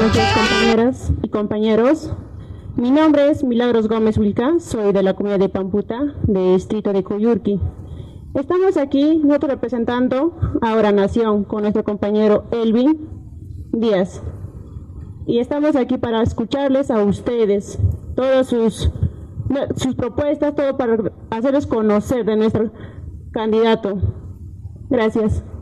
buenos días, compañeras y compañeros. Mi nombre es Milagros Gómez Wilca, soy de la comunidad de Pamputa, del distrito de Cuyurqui. Estamos aquí, nosotros representando a Ahora Nación, con nuestro compañero Elvin Díaz. Y estamos aquí para escucharles a ustedes, todas sus propuestas, todo para hacerles conocer de nuestro candidato. Gracias.